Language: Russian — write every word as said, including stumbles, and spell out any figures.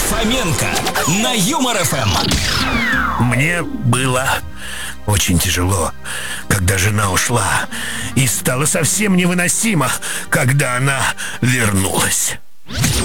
Фоменко на Юмор эф эм. Мне было очень тяжело, когда жена ушла, и стало совсем невыносимо, когда она вернулась.